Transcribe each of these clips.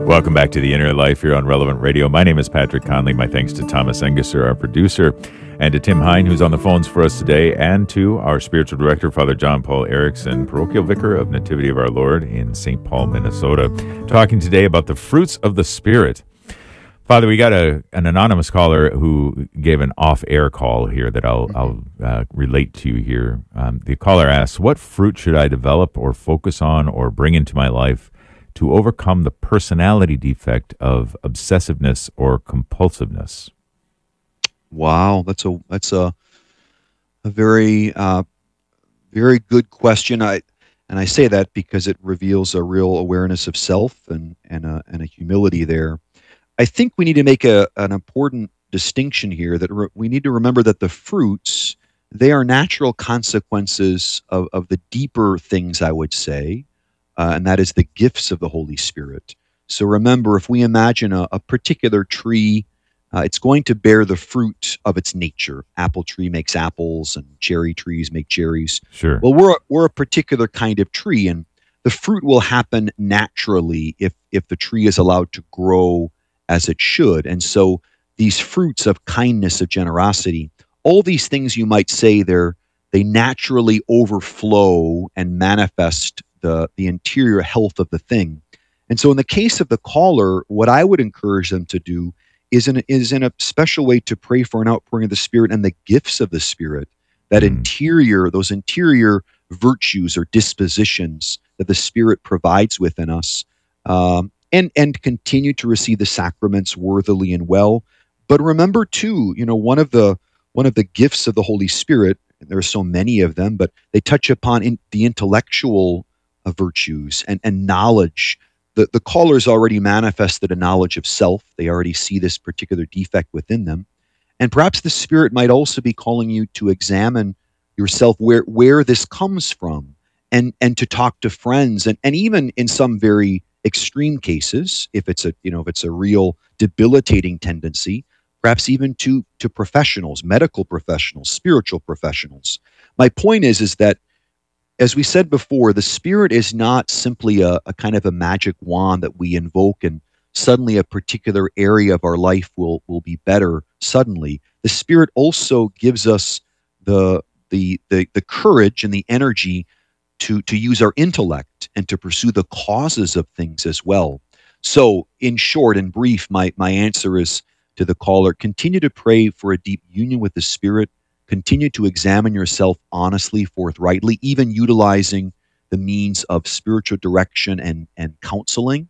Welcome back to The Inner Life here on Relevant Radio. My name is Patrick Conley. My thanks to Thomas Engesser, our producer, and to Tim Hine, who's on the phones for us today, and to our spiritual director, Father John Paul Erickson, parochial vicar of Nativity of Our Lord in St. Paul, Minnesota, talking today about the fruits of the Spirit. Father, we got an anonymous caller who gave an off-air call here that I'll relate to here. The caller asks, what fruit should I develop or focus on or bring into my life to overcome the personality defect of obsessiveness or compulsiveness? Wow, that's a very very good question. I say that because it reveals a real awareness of self and a humility there. I think we need to make an important distinction here that we need to remember that the fruits, they are natural consequences of the deeper things, I would say, and that is the gifts of the Holy Spirit. So remember, if we imagine a particular tree, it's going to bear the fruit of its nature. Apple tree makes apples, and cherry trees make cherries. Sure. Well, we're a particular kind of tree, and the fruit will happen naturally if the tree is allowed to grow as it should. And so these fruits of kindness, of generosity, all these things you might say they naturally overflow and manifest the interior health of the thing. And so in the case of the caller, what I would encourage them to do is in a special way to pray for an outpouring of the Spirit and the gifts of the Spirit, that those interior virtues or dispositions that the Spirit provides within us, and continue to receive the sacraments worthily and well. But remember too, one of the gifts of the Holy Spirit, and there are so many of them, but they touch upon the intellectual virtues and knowledge. The callers already manifested a knowledge of self. They already see this particular defect within them. And perhaps the Spirit might also be calling you to examine yourself where this comes from, and to talk to friends, and even in some very extreme cases, if it's a real debilitating tendency, perhaps even to professionals, medical professionals, spiritual professionals. My point is that, as we said before, the Spirit is not simply a kind of a magic wand that we invoke and suddenly a particular area of our life will be better suddenly. The Spirit also gives us the courage and the energy to use our intellect and to pursue the causes of things as well. So, in short and brief, my answer is to the caller: continue to pray for a deep union with the Spirit. Continue to examine yourself honestly, forthrightly, even utilizing the means of spiritual direction and counseling.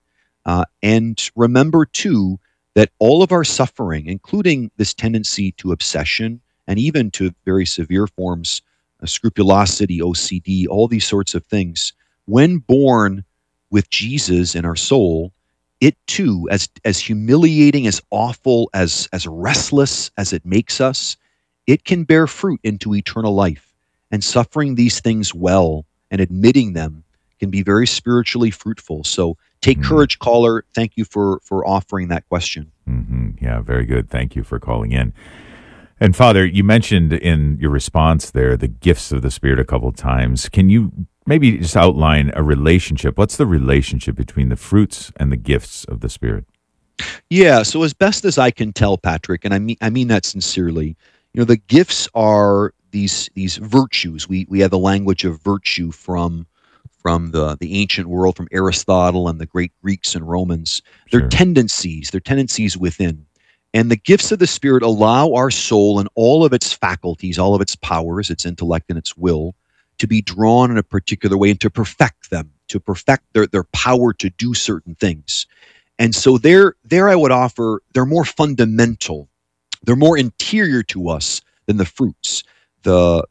And remember, too, that all of our suffering, including this tendency to obsession and even to very severe forms, scrupulosity, OCD, all these sorts of things, when born with Jesus in our soul, it too, as humiliating, as awful, as restless as it makes us, it can bear fruit into eternal life. And suffering these things well and admitting them can be very spiritually fruitful. So take courage, caller. Thank you for offering that question. Yeah, very good. Thank you for calling in. And Father, you mentioned in your response there the gifts of the Spirit a couple of times. Can you maybe just outline a relationship? What's the relationship between the fruits and the gifts of the Spirit? Yeah, so as best as I can tell, Patrick, and I mean that sincerely, the gifts are these virtues. We have the language of virtue from the ancient world, from Aristotle and the great Greeks and Romans. They're Sure. tendencies within. And the gifts of the Spirit allow our soul and all of its faculties, all of its powers, its intellect and its will, to be drawn in a particular way and to perfect them, to perfect their power to do certain things. And so there I would offer, they're more fundamental. They're more interior to us than the fruits. The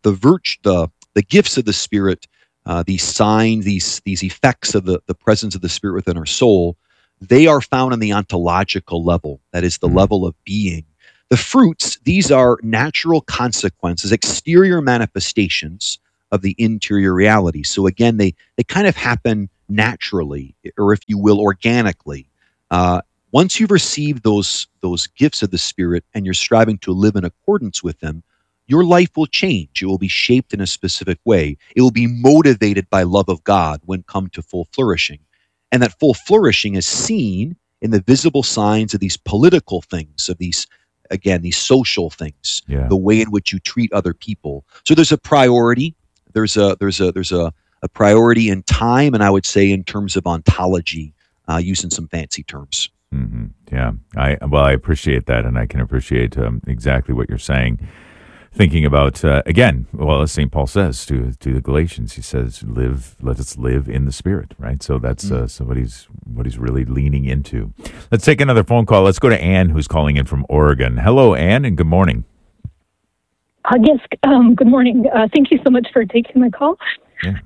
gifts of the Spirit, these signs, these effects of the presence of the Spirit within our soul, they are found on the ontological level. That is the level of being. The fruits, these are natural consequences, exterior manifestations of the interior reality. So again, they kind of happen naturally, or if you will, organically. Once you've received those gifts of the Spirit and you're striving to live in accordance with them, your life will change. It will be shaped in a specific way. It will be motivated by love of God when come to full flourishing. And that full flourishing is seen in the visible signs of these political things, of these, again, these social things, Yeah. the way in which you treat other people. So there's a priority. There's a priority in time, and I would say in terms of ontology, using some fancy terms. Yeah. I appreciate that, and I can appreciate exactly what you're saying. Thinking about again, well, as St. Paul says to the Galatians, he says, let us live in the Spirit," right? So that's so what he's really leaning into. Let's take another phone call. Let's go to Anne, who's calling in from Oregon. Hello, Anne, and good morning. Yes, good morning. Thank you so much for taking my call. Yeah.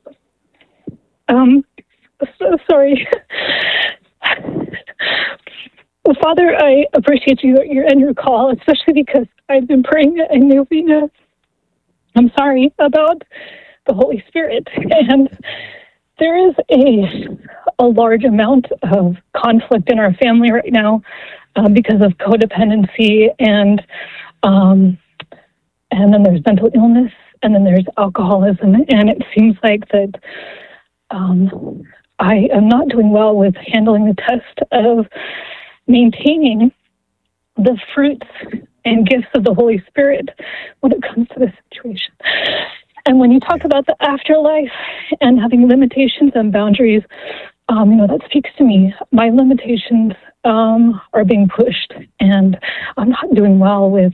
So sorry. Well, Father, I appreciate your call, especially because I've been praying a novena. I'm sorry about the Holy Spirit, and there is a large amount of conflict in our family right now because of codependency, and then there's mental illness, and then there's alcoholism, and it seems like that I am not doing well with handling the test of maintaining the fruits and gifts of the Holy Spirit when it comes to this situation. And when you talk about the afterlife and having limitations and boundaries, that speaks to me. My limitations are being pushed, and I'm not doing well with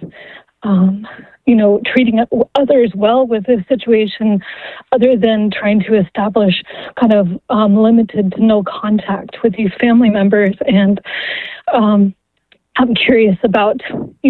treating others well with this situation, other than trying to establish kind of limited to no contact with these family members. And I'm curious about,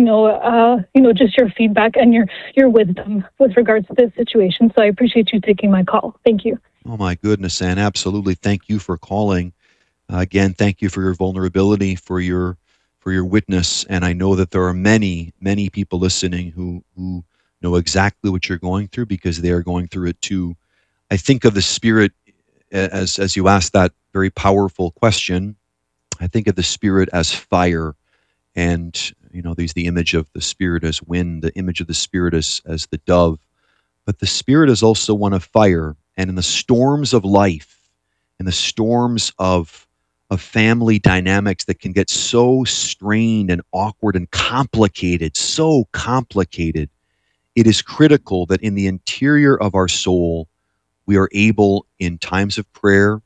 just your feedback and your wisdom with regards to this situation. So I appreciate you taking my call. Thank you. Oh my goodness, Anne, absolutely. Thank you for calling. Again, thank you for your vulnerability, for your witness. And I know that there are many, many people listening who know exactly what you're going through, because they are going through it too. I think of the Spirit as you asked that very powerful question. I think of the Spirit as fire, and there's the image of the Spirit as wind, the image of the Spirit as the dove. But the Spirit is also one of fire, and in the storms of life, in the storms of family dynamics that can get so strained and awkward and complicated, so complicated, it is critical that in the interior of our soul, we are able, in times of prayer,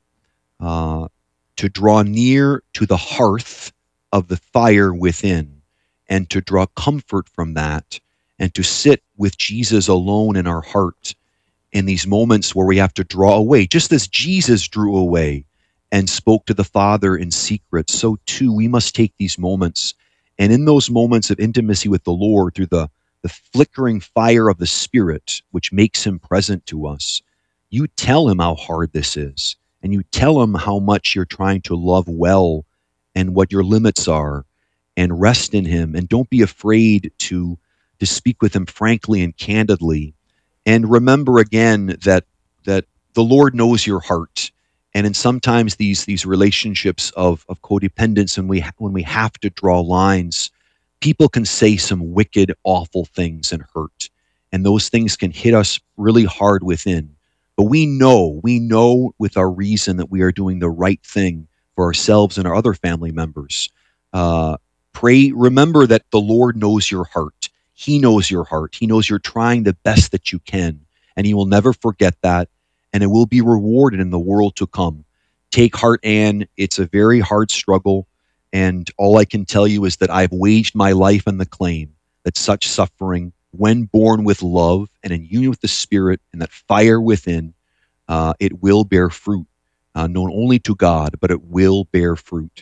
to draw near to the hearth of the fire within, and to draw comfort from that, and to sit with Jesus alone in our heart in these moments where we have to draw away. Just as Jesus drew away and spoke to the Father in secret, so too we must take these moments. And in those moments of intimacy with the Lord, through the flickering fire of the Spirit, which makes him present to us, you tell him how hard this is, and you tell him how much you're trying to love well and what your limits are, and rest in him. And don't be afraid to speak with him frankly and candidly. And remember again that the Lord knows your heart. And in sometimes these relationships of codependence, and when we have to draw lines, people can say some wicked, awful things and hurt. And those things can hit us really hard within. But we know with our reason that we are doing the right thing for ourselves and our other family members. Remember that the Lord knows your heart. He knows your heart. He knows you're trying the best that you can. And he will never forget that. And it will be rewarded in the world to come. Take heart, Anne. It's a very hard struggle. And all I can tell you is that I've waged my life on the claim that such suffering, when born with love and in union with the Spirit and that fire within, it will bear fruit, known only to God, but it will bear fruit.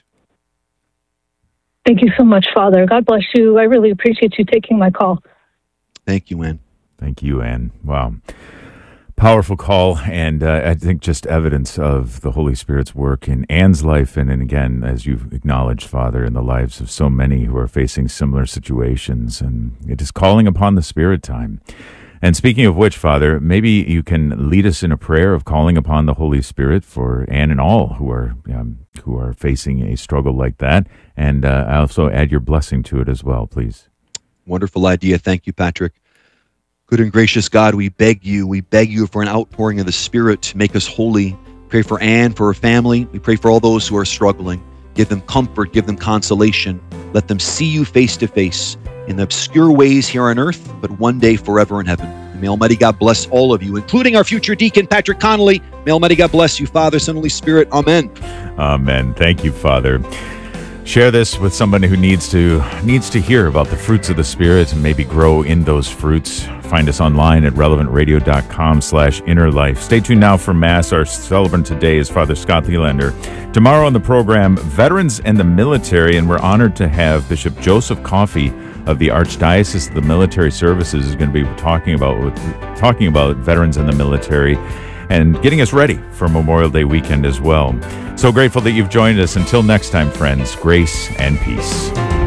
Thank you so much, Father. God bless you. I really appreciate you taking my call. Thank you, Anne. Thank you, Anne. Wow. Powerful call, and I think just evidence of the Holy Spirit's work in Anne's life, and again, as you've acknowledged, Father, in the lives of so many who are facing similar situations, and it is calling upon the Spirit time. And speaking of which, Father, maybe you can lead us in a prayer of calling upon the Holy Spirit for Anne and all who are facing a struggle like that, and also add your blessing to it as well, please. Wonderful idea. Thank you, Patrick. Good and gracious God, we beg you for an outpouring of the Spirit to make us holy. Pray for Anne, for her family. We pray for all those who are struggling. Give them comfort, give them consolation. Let them see you face to face in the obscure ways here on earth, but one day forever in heaven. And may Almighty God bless all of you, including our future deacon, Patrick Connolly. May Almighty God bless you, Father, Son, Holy Spirit. Amen. Amen. Thank you, Father. Share this with somebody who needs to hear about the fruits of the Spirit and maybe grow in those fruits. Find us online at relevantradio.com/innerlife. Stay tuned now for Mass. Our celebrant today is Father Scott Lealander. Tomorrow on the program, Veterans and the Military, and we're honored to have Bishop Joseph Coffey of the Archdiocese of the Military Services is going to be talking about veterans and the military, and getting us ready for Memorial Day weekend as well. So grateful that you've joined us. Until next time, friends, grace and peace.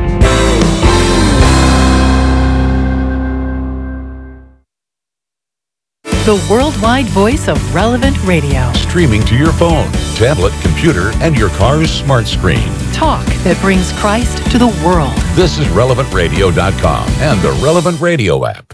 The worldwide voice of Relevant Radio. Streaming to your phone, tablet, computer, and your car's smart screen. Talk that brings Christ to the world. This is RelevantRadio.com and the Relevant Radio app.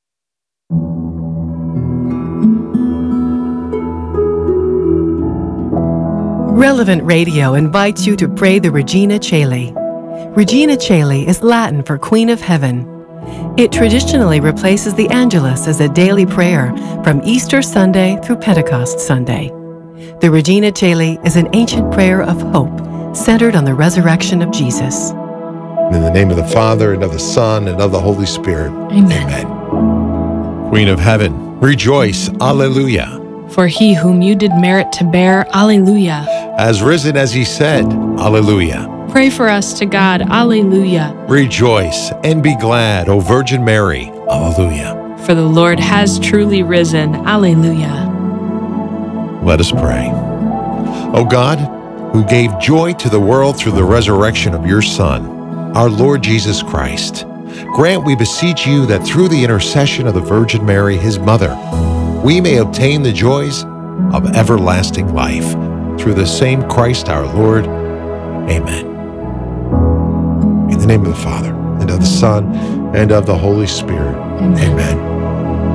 Relevant Radio invites you to pray the Regina Caeli. Regina Caeli is Latin for Queen of Heaven. It traditionally replaces the Angelus as a daily prayer from Easter Sunday through Pentecost Sunday. The Regina Caeli is an ancient prayer of hope centered on the resurrection of Jesus. In the name of the Father, and of the Son, and of the Holy Spirit. Amen. Queen of Heaven, rejoice, Alleluia. For he whom you did merit to bear, Alleluia. As risen as he said, Alleluia. Pray for us to God, Alleluia. Rejoice and be glad, O Virgin Mary, Alleluia. For the Lord has truly risen, Alleluia. Let us pray. O God, who gave joy to the world through the resurrection of your Son, our Lord Jesus Christ, grant, we beseech you, that through the intercession of the Virgin Mary, his mother, we may obtain the joys of everlasting life. Through the same Christ our Lord. Amen. In the name of the Father, and of the Son, and of the Holy Spirit. Amen.